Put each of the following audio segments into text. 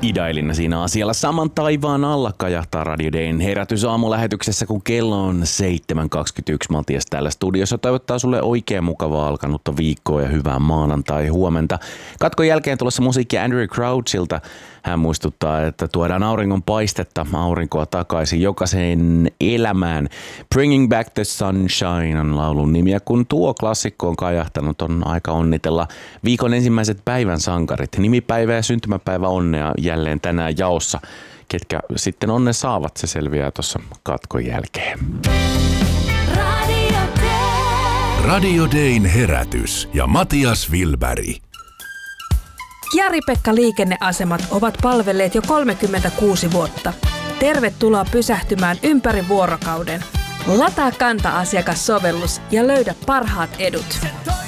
Idailina siinä asialla saman taivaan alla kajahtaa Radio Dayn herätys aamulähetyksessä, kun kello on 7.21. Matias täällä studiossa toivottaa sulle oikein mukavaa alkanutta viikkoa ja hyvää maanantai-huomenta. Katkon jälkeen tulossa musiikkia Andrew Crouchilta. Hän muistuttaa, että tuodaan auringon paistetta, aurinkoa takaisin jokaiseen elämään. Bringing Back the Sunshine on laulun nimi, ja kun tuo klassikko on kajahtanut, on aika onnitella viikon ensimmäiset päivän sankarit. Nimipäivä ja syntymäpäivä onnea jälleen tänään jaossa. Ketkä sitten onne saavat, se selviää tuossa katkon jälkeen. Radio Dayn herätys ja Matias Wilberg. Jari-Pekka liikenneasemat ovat palvelleet jo 36 vuotta. Tervetuloa pysähtymään ympäri vuorokauden. Lataa Kanta-asiakassovellus ja löydä parhaat edut.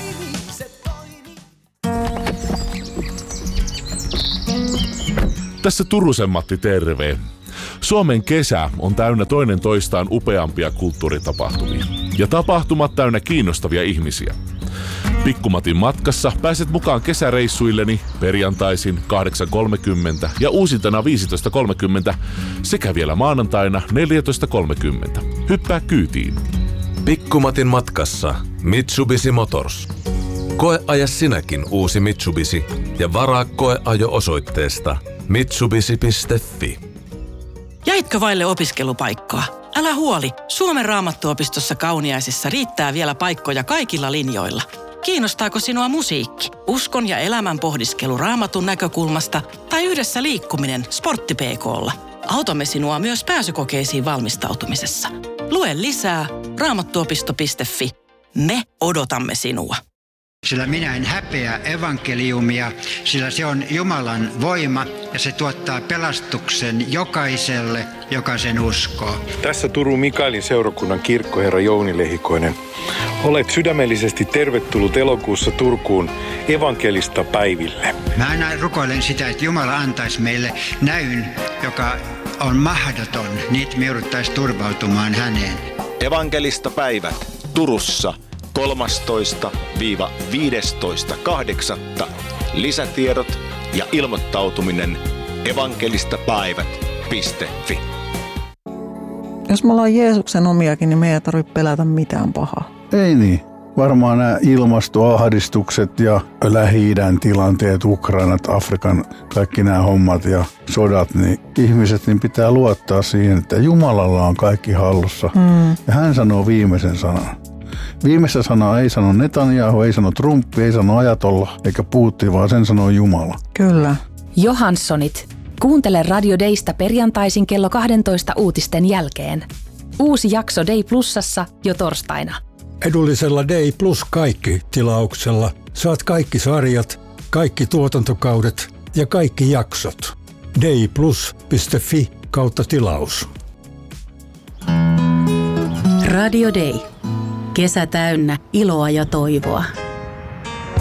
Tässä Turusen Matti, terve. Suomen kesä on täynnä toinen toistaan upeampia kulttuuritapahtumia. Ja tapahtumat täynnä kiinnostavia ihmisiä. Pikkumatin matkassa pääset mukaan kesäreissuilleni perjantaisin 8.30 ja uusintana 15.30 sekä vielä maanantaina 14.30. Hyppää kyytiin. Pikkumatin matkassa Mitsubishi Motors. Koeaja sinäkin uusi Mitsubishi ja varaa koeajo osoitteesta mitsubishi.fi. Jäitkö vaille opiskelupaikkaa? Älä huoli, Suomen Raamattuopistossa Kauniaisissa riittää vielä paikkoja kaikilla linjoilla. Kiinnostaako sinua musiikki, uskon ja elämän pohdiskelu Raamatun näkökulmasta tai yhdessä liikkuminen Sportti-PK:lla? Autamme sinua myös pääsykokeisiin valmistautumisessa. Lue lisää raamattuopisto.fi. Me odotamme sinua. Sillä minä en häpeä evankeliumia, sillä se on Jumalan voima ja se tuottaa pelastuksen jokaiselle, joka sen uskoo. Tässä Turun Mikaelin seurakunnan kirkkoherra Jouni Lehikoinen. Olet sydämellisesti tervetullut elokuussa Turkuun evankelista päiville. Mä aina rukoilen sitä, että Jumala antaisi meille näyn, joka on mahdoton, niin me jouduttaisiin turvautumaan häneen. Evankelista päivät Turussa 13-15.8. Lisätiedot ja ilmoittautuminen evangelistapäivät.fi. Jos me ollaan Jeesuksen omiakin, niin me ei tarvitse pelätä mitään pahaa. Ei niin. Varmaan nämä ilmastoahdistukset ja Lähi-idän tilanteet, Ukrainat, Afrikan, kaikki nämä hommat ja sodat, niin ihmiset niin pitää luottaa siihen, että Jumalalla on kaikki hallussa. Ja hän sanoo viimeisen sanan. Viimeistä sanaa ei sano Netanyahu, ei sano Trump, ei sano Ajatolla eikä Putin, vaan sen sanoo Jumala. Kyllä. Johanssonit. Kuuntele Radio Daysta perjantaisin kello 12 uutisten jälkeen. Uusi jakso Day Plusassa jo torstaina. Edullisella Day Plus kaikki -tilauksella saat kaikki sarjat, kaikki tuotantokaudet ja kaikki jaksot. dayplus.fi/tilaus. Radio Day. Kesä täynnä iloa ja toivoa.